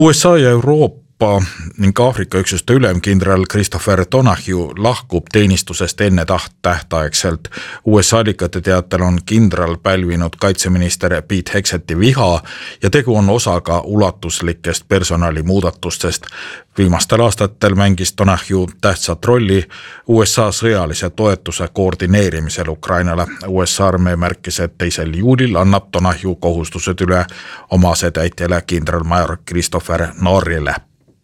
USA ja Euroopa ning Aafrika üksuste ülemkindral Christopher Donahue lahkub teenistusest enne tähtaegselt. USA allikate teatel on kindral pälvinud kaitseminister Pete Hegseti viha ja tegu on osaga ulatuslikest personalimuudatustest. Viimastel aastatel mängis Donahue tähtsat rolli USA sõjalise toetuse koordineerimisel Ukrainale. USA armee märkis, et 2. juulil annab Donahue kohustused üle oma asetäitjale kindralmajor Christopher Norrile.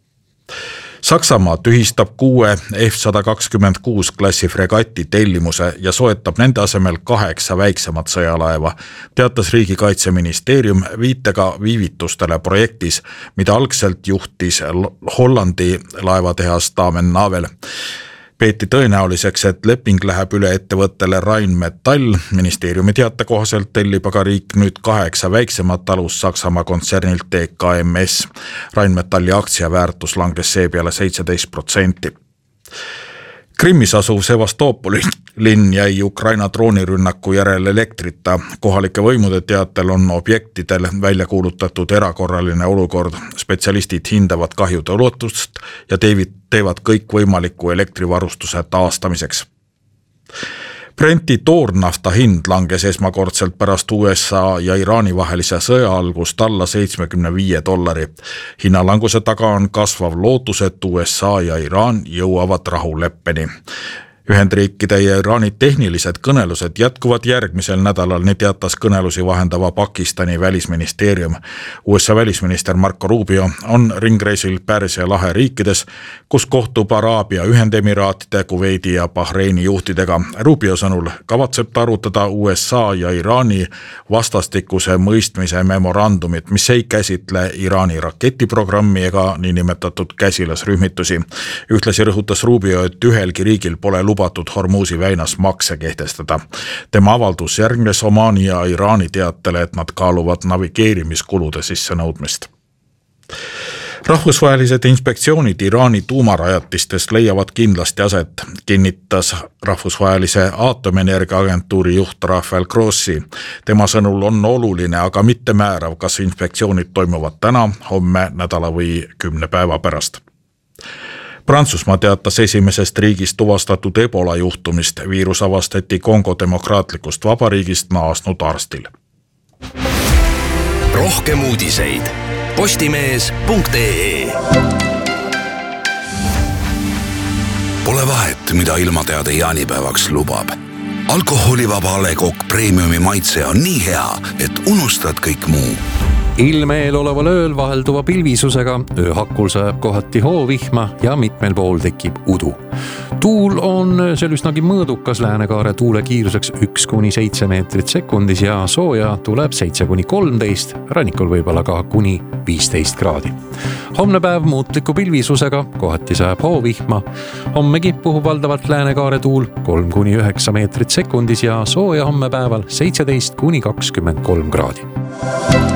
Saksamaa tühistab 6 F-126 klassi fregati tellimuse ja soetab nende asemel 8 väiksemat sõjalaeva, teatas riigikaitseministeerium viitega viivitustele projektis, mida algselt juhtis Hollandi laevatehas Damen Navel. Peeti tõenäoliseks, et leping läheb üle ettevõttele Rheinmetall. Ministeeriumi teate kohaselt tellib aga riik nüüd 8 väiksemat alust Saksamaa kontsernilt TKMS. Rheinmetalli aktsiaväärtus langes seepeale 17%. Krimmis asuv Sevastopoli linn jäi Ukraina droonirünnaku järel elektrita. Kohalike võimude teatel on objektidel välja kuulutatud erakorraline olukord. Spetsialistid hindavad kahjude ulatust ja teevad kõik võimaliku elektrivarustuse taastamiseks. Brenti toornafta hind langes esmakordselt pärast USA ja Iraani vahelise sõja algust alla $75. Hinnalanguse taga on kasvav lootus, et USA ja Iraan jõuavad rahuleppeni. Ühendriikide ja Iraani tehnilised kõnelused jätkuvad järgmisel nädalal, nii teatas kõnelusi vahendava Pakistani välisministeerium. USA välisminister Marco Rubio on ringreisil Pärsia lahe riikides, kus kohtub Araabia Ühendemiraatide, Kuveidi ja Bahreini juhtidega. Rubio sõnul kavatseb ta arutada USA ja Iraani vastastikuse mõistmise memorandumit, mis ei käsitle Iraani raketiprogrammi ega niinimetatud käsilasrühmitusi. Ühtlasi rõhutas Rubio, et ühelgi riigil pole lubatud Hormuzi väinas makse kehtestada. Tema avaldus järgnes Omaani ja Iraani teatele, et nad kaaluvad navigeerimiskulude sissenõudmist. Rahvusvahelised inspektsioonid Iraani tuumarajatistest leiavad kindlasti aset, kinnitas rahvusvahelise aatomienergia agentuuri juht Rafael Grossi. Tema sõnul on oluline, aga mitte määrav, kas inspektsioonid toimuvad täna, homme, nädala või 10 päeva pärast. Prantsusmaa teatas esimesest riigist tuvastatud Ebola juhtumist. Viirus avastati Kongo demokraatlikust vabariigist naasnud arstil. Rohkem uudiseid postimees.ee. Pole vahet, mida ilmateade jaanipäevaks lubab. Alkoholivaba A. Le Coq Premiumi maitse on nii hea, et unustad kõik muu. Ilmeel oleval ööl vahelduva pilvisusega, ööhakkul sajab kohati hoovihma ja mitmel pool tekib udu. Tuul on seal üsnagi mõõdukas, läänekaare tuule kiiruseks 1–7 meetrit sekundis ja sooja tuleb 7–13, rannikul võib-olla ka kuni 15 kraadi. Homne päev muutliku pilvisusega, kohati sajab hoovihma. Hommegi puhub valdavalt läänekaare tuul 3–9 meetrit sekundis ja sooja homme päeval 17–23 kraadi.